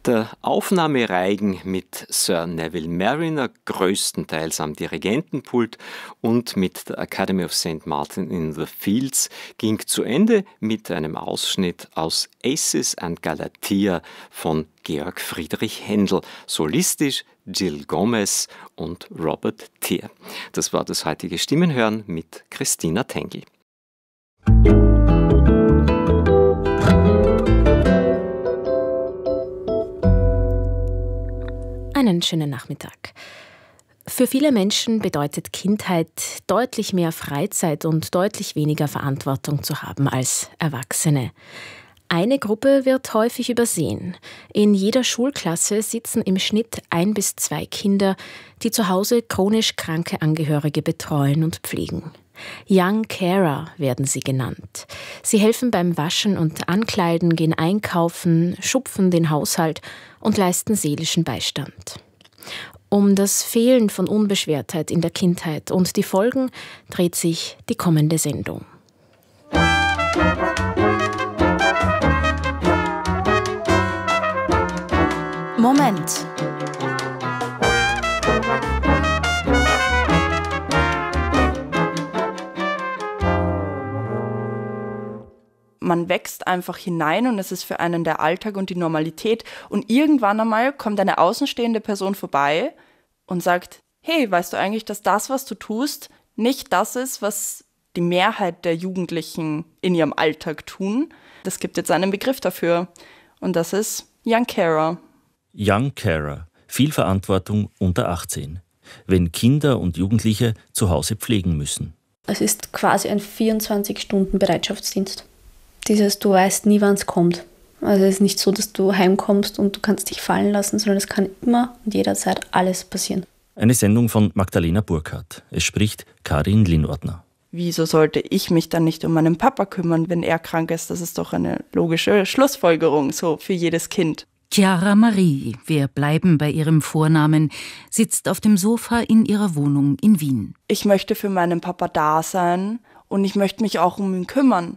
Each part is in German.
Der Aufnahmereigen mit Sir Neville Marriner größtenteils am Dirigentenpult und mit der Academy of St. Martin in the Fields ging zu Ende mit einem Ausschnitt aus Acis and Galatea von Georg Friedrich Händel, solistisch Gil Gomez und Robert Thier. Das war das heutige Stimmenhören mit Christina Tengel. Einen schönen Nachmittag. Für viele Menschen bedeutet Kindheit, deutlich mehr Freizeit und deutlich weniger Verantwortung zu haben als Erwachsene. Eine Gruppe wird häufig übersehen. In jeder Schulklasse sitzen im Schnitt 1 bis 2 Kinder, die zu Hause chronisch kranke Angehörige betreuen und pflegen. Young Carer werden sie genannt. Sie helfen beim Waschen und Ankleiden, gehen einkaufen, schupfen den Haushalt und leisten seelischen Beistand. Um das Fehlen von Unbeschwertheit in der Kindheit und die Folgen dreht sich die kommende Sendung. Moment. Man wächst einfach hinein und es ist für einen der Alltag und die Normalität. Und irgendwann einmal kommt eine außenstehende Person vorbei und sagt, hey, weißt du eigentlich, dass das, was du tust, nicht das ist, was die Mehrheit der Jugendlichen in ihrem Alltag tun? Es gibt jetzt einen Begriff dafür und das ist Young Carer. Young Carer, viel Verantwortung unter 18, wenn Kinder und Jugendliche zu Hause pflegen müssen. Es ist quasi ein 24-Stunden-Bereitschaftsdienst. Du weißt nie, wann es kommt. Also es ist nicht so, dass du heimkommst und du kannst dich fallen lassen, sondern es kann immer und jederzeit alles passieren. Eine Sendung von Magdalena Burkhardt. Es spricht Karin Linnordner. Wieso sollte ich mich dann nicht um meinen Papa kümmern, wenn er krank ist? Das ist doch eine logische Schlussfolgerung so für jedes Kind. Chiara Marie, wir bleiben bei ihrem Vornamen, sitzt auf dem Sofa in ihrer Wohnung in Wien. Ich möchte für meinen Papa da sein und ich möchte mich auch um ihn kümmern.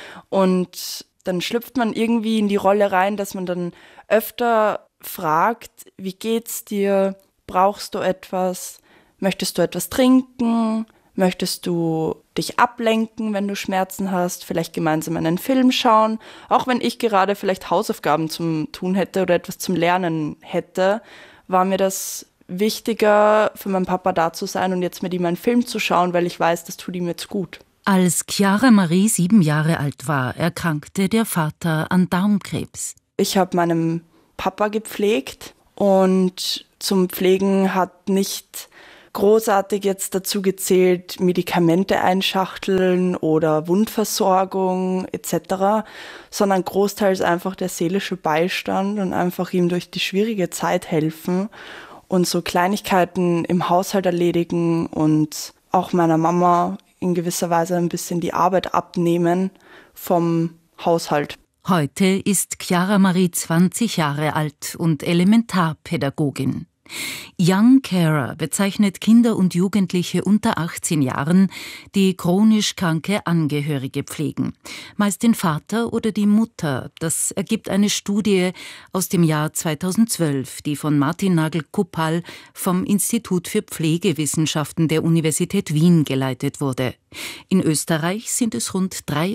Und dann schlüpft man irgendwie in die Rolle rein, dass man dann öfter fragt, wie geht's dir? Brauchst du etwas? Möchtest du etwas trinken? Möchtest du dich ablenken, wenn du Schmerzen hast? Vielleicht gemeinsam einen Film schauen? Auch wenn ich gerade vielleicht Hausaufgaben zum Tun hätte oder etwas zum Lernen hätte, war mir das wichtiger, für meinen Papa da zu sein und jetzt mit ihm einen Film zu schauen, weil ich weiß, das tut ihm jetzt gut. Als Chiara Marie 7 Jahre alt war, erkrankte der Vater an Darmkrebs. Ich habe meinen Papa gepflegt und zum Pflegen hat nicht großartig jetzt dazu gezählt, Medikamente einschachteln oder Wundversorgung etc., sondern großteils einfach der seelische Beistand und einfach ihm durch die schwierige Zeit helfen und so Kleinigkeiten im Haushalt erledigen und auch meiner Mama in gewisser Weise ein bisschen die Arbeit abnehmen vom Haushalt. Heute ist Chiara Marie 20 Jahre alt und Elementarpädagogin. Young Carer bezeichnet Kinder und Jugendliche unter 18 Jahren, die chronisch kranke Angehörige pflegen. Meist den Vater oder die Mutter. Das ergibt eine Studie aus dem Jahr 2012, die von Martin Nagel-Kuppal vom Institut für Pflegewissenschaften der Universität Wien geleitet wurde. In Österreich sind es rund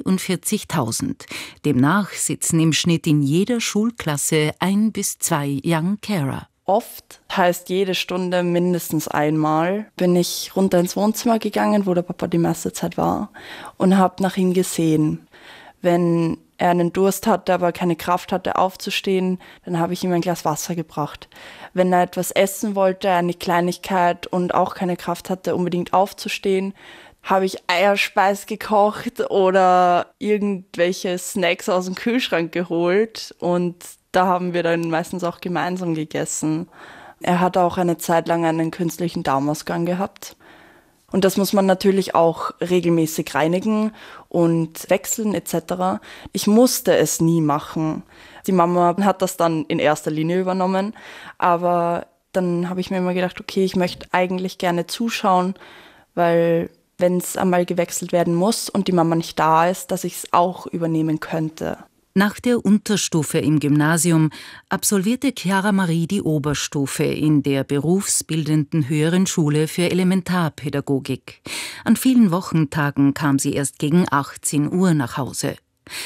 43.000. Demnach sitzen im Schnitt in jeder Schulklasse 1 bis 2 Young Carer. Oft, heißt jede Stunde mindestens einmal, bin ich runter ins Wohnzimmer gegangen, wo der Papa die meiste Zeit war und habe nach ihm gesehen. Wenn er einen Durst hatte, aber keine Kraft hatte aufzustehen, dann habe ich ihm ein Glas Wasser gebracht. Wenn er etwas essen wollte, eine Kleinigkeit und auch keine Kraft hatte, unbedingt aufzustehen, habe ich Eierspeis gekocht oder irgendwelche Snacks aus dem Kühlschrank geholt und da haben wir dann meistens auch gemeinsam gegessen. Er hat auch eine Zeit lang einen künstlichen Darmausgang gehabt. Und das muss man natürlich auch regelmäßig reinigen und wechseln etc. Ich musste es nie machen. Die Mama hat das dann in erster Linie übernommen. Aber dann habe ich mir immer gedacht, okay, ich möchte eigentlich gerne zuschauen, weil wenn es einmal gewechselt werden muss und die Mama nicht da ist, dass ich es auch übernehmen könnte. Nach der Unterstufe im Gymnasium absolvierte Chiara Marie die Oberstufe in der berufsbildenden Höheren Schule für Elementarpädagogik. An vielen Wochentagen kam sie erst gegen 18 Uhr nach Hause.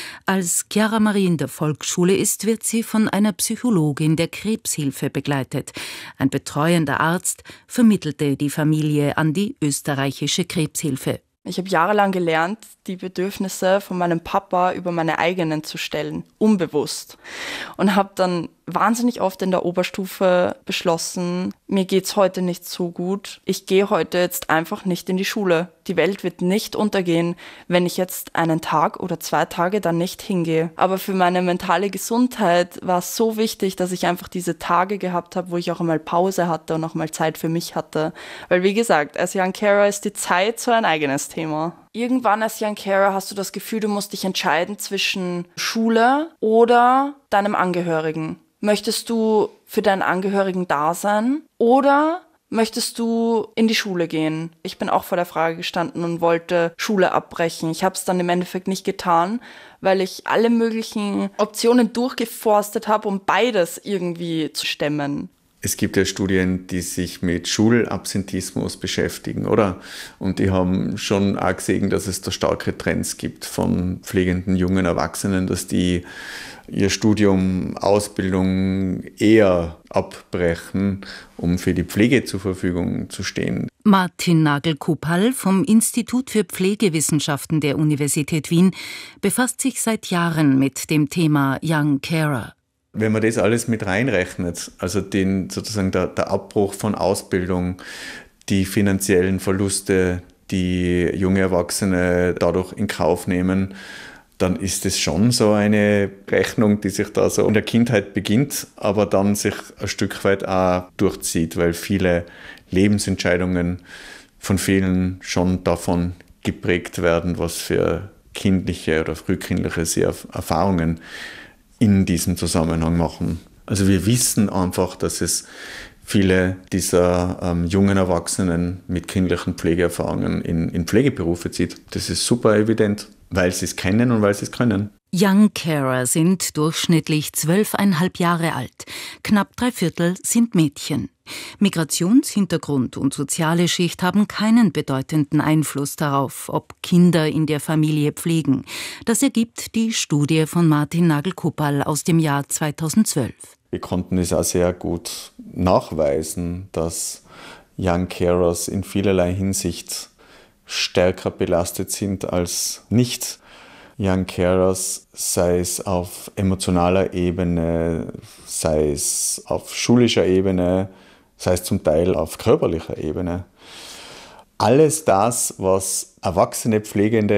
Als Chiara Marie in der Volksschule ist, wird sie von einer Psychologin der Krebshilfe begleitet. Ein betreuender Arzt vermittelte die Familie an die österreichische Krebshilfe. Ich habe jahrelang gelernt, die Bedürfnisse von meinem Papa über meine eigenen zu stellen, unbewusst. Und habe dann wahnsinnig oft in der Oberstufe beschlossen, mir geht's heute nicht so gut. Ich gehe heute jetzt einfach nicht in die Schule. Die Welt wird nicht untergehen, wenn ich jetzt einen Tag oder 2 Tage dann nicht hingehe. Aber für meine mentale Gesundheit war es so wichtig, dass ich einfach diese Tage gehabt habe, wo ich auch einmal Pause hatte und auch mal Zeit für mich hatte. Weil wie gesagt, als Young Carer ist die Zeit so ein eigenes Thema. Irgendwann als Young Carer hast du das Gefühl, du musst dich entscheiden zwischen Schule oder deinem Angehörigen. Möchtest du für deinen Angehörigen da sein oder möchtest du in die Schule gehen? Ich bin auch vor der Frage gestanden und wollte Schule abbrechen. Ich habe es dann im Endeffekt nicht getan, weil ich alle möglichen Optionen durchgeforstet habe, um beides irgendwie zu stemmen. Es gibt ja Studien, die sich mit Schulabsentismus beschäftigen, oder? Und die haben schon auch gesehen, dass es da starke Trends gibt von pflegenden jungen Erwachsenen, dass die ihr Studium, Ausbildung eher abbrechen, um für die Pflege zur Verfügung zu stehen. Martin Nagel-Kupal vom Institut für Pflegewissenschaften der Universität Wien befasst sich seit Jahren mit dem Thema Young Carer. Wenn man das alles mit reinrechnet, also sozusagen der Abbruch von Ausbildung, die finanziellen Verluste, die junge Erwachsene dadurch in Kauf nehmen, dann ist es schon so eine Rechnung, die sich da so in der Kindheit beginnt, aber dann sich ein Stück weit auch durchzieht, weil viele Lebensentscheidungen von vielen schon davon geprägt werden, was für kindliche oder frühkindliche Erfahrungen in diesem Zusammenhang machen. Also wir wissen einfach, dass es viele dieser jungen Erwachsenen mit kindlichen Pflegeerfahrungen in Pflegeberufe zieht. Das ist super evident, weil sie es kennen und weil sie es können. Young Carer sind durchschnittlich 12,5 Jahre alt. Knapp 3/4 sind Mädchen. Migrationshintergrund und soziale Schicht haben keinen bedeutenden Einfluss darauf, ob Kinder in der Familie pflegen. Das ergibt die Studie von Martin Nagel-Kupal aus dem Jahr 2012. Wir konnten es auch sehr gut nachweisen, dass Young Carers in vielerlei Hinsicht stärker belastet sind als nicht Young Carers, sei es auf emotionaler Ebene, sei es auf schulischer Ebene, sei es zum Teil auf körperlicher Ebene. Alles das, was erwachsene Pflegende